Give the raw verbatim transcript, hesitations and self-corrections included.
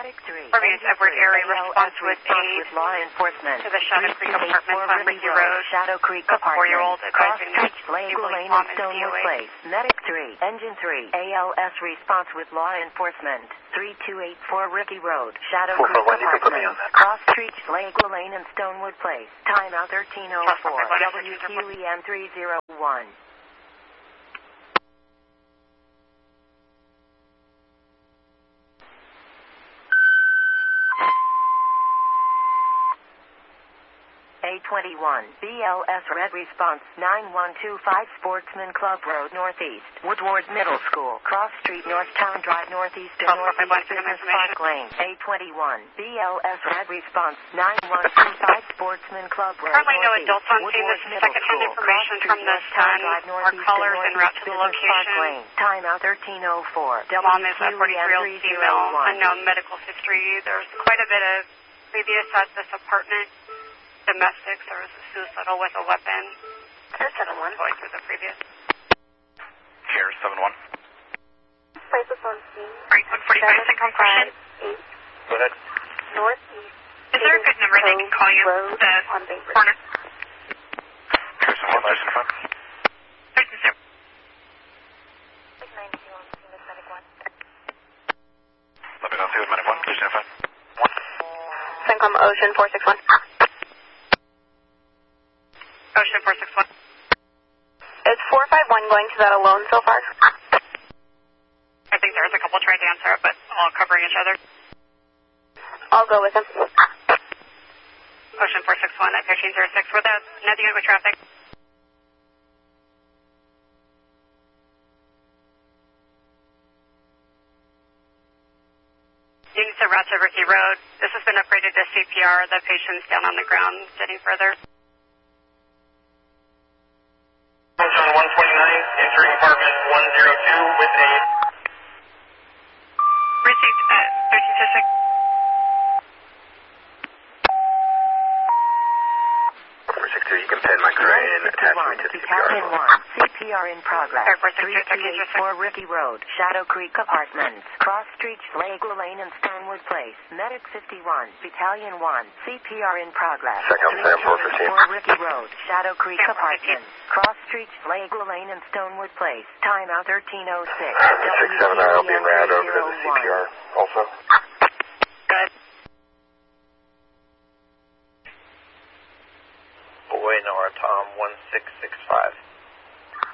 Medic three. Previous Edward Area response with aid with law enforcement. to the Shadow Creek apartments on Ricky Road. Shadow Creek A apartment. four-year-old advising Cross that Lake people Lane mom and is D O Stonewood A. Place. Medic three. Engine three. A L S response with law enforcement. three two eight four Ricky Road. Shadow Four, Creek four, one, you can put me on apartment. that. Cross Street, Lake Lane and Stonewood Place. Timeout thirteen oh four. W Q E M three oh one. A twenty-one, B L S Red Response, nine one two five Sportsman Club Road Northeast, Woodward Middle School, Cross Street, Northtown Drive Northeast and Northeast Business Park Lane. A twenty-one, B L S Red Response, nine one two five Sportsman Club Road Currently no Northeast, adults on scene. Woodward This is Middle second-hand School, information Cross from Street, the Northtown Sun. Drive Our Northeast callers and en route to the Northeast Business Park location. Lane. Timeout thirteen oh four. Mom is a W Q E M forty-three-year-old three female, oh one. unknown medical history. There's quite a bit of previous at this apartment. Domestics, there was a suicidal with a weapon. Here's seven one. Going through the previous. Here, seven one. Place us on scene. Right, one forty-five, Syncom question. eight, Go ahead. northeast. Is there a good number they can call you? Road The on Bay Bridge. corner. Here, seven one, Jason five. thirteen zero. ninety-two on scene with medic one. Let me know if you with medic one, Jason five. Syncom Ocean four six one. Ocean four six one. Is four five one going to that alone so far? I think there's a couple trying to answer it, but all covering each other. I'll go with him. Ocean four six one at thirteen zero six. We're the nothing with traffic. Units are route to Ricky Road. This has been upgraded to C P R. The patient's down on the ground, getting further. Zone one twenty-nine, entering apartment one oh two with aid. Received at thirteen zero six. four six two, you can pin my crew in, attach me to C P R. Battalion one, C P R in progress. Airport three sector, two eight four Ricky Road, Shadow Creek Apartments, Cross Street, Lake Lane and Stonewood Place. Medic fifty-one, Battalion one, C P R in progress. Second, Sam, four fifteen. four Ricky Road, Shadow Creek Apartments, Cross Street, Lake Lane and Stonewood Place. Timeout thirteen oh six. six seven, I'll be ran over to the C P R also. Good. Boy, Nora, Tom, one six six five.